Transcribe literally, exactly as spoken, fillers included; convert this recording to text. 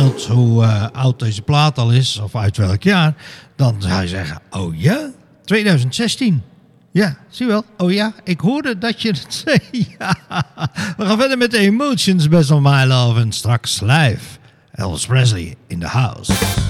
vertelt hoe uh, oud deze plaat al is, of uit welk jaar, dan zou je zeggen, oh ja, twintig zestien. Ja, zie je wel. Oh ja, ik hoorde dat je het zei. Ja. We gaan verder met de Emotions, Best of My Love, en straks live Elvis Presley in the house.